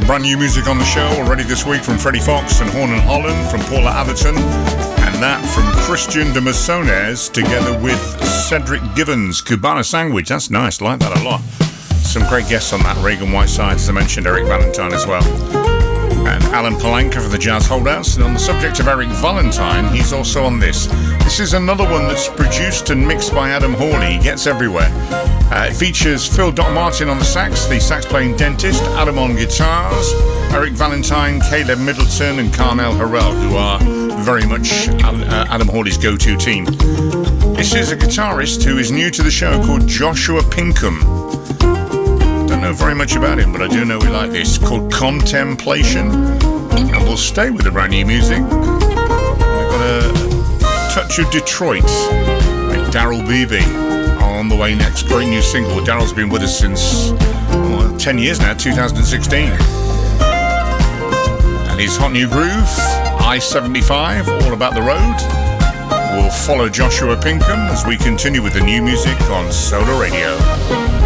Brand new music on the show already this week from Freddie Fox and Horn and Holland, from Paula Atherton, and that from Christian de Massones together with Cedric Givens, Cubana Sandwich. That's nice, like that a lot. Some great guests on that, Reagan Whiteside, as I mentioned, Eric Valentine as well. And Alan Palanka for the Jazz Holdouts. And on the subject of Eric Valentine, he's also on this. This is another one that's produced and mixed by Adam Hawley. He gets everywhere. It features Phil Doc Martin on the sax, the sax-playing dentist, Adam on guitars, Eric Valentine, Caleb Middleton, and Carnell Harrell, who are very much Adam Hawley's go-to team. This is a guitarist who is new to the show called Joshua Pinkham. Don't know very much about him, but I do know we like this, called Contemplation. And we'll stay with the brand new music. We've got a touch of Detroit with Daryl Beebe on the way next. Great new single. Daryl's been with us since 10 years now, 2016. And his hot new groove, I-75, all about the road. We'll follow Joshua Pinkham as we continue with the new music on Solar Radio.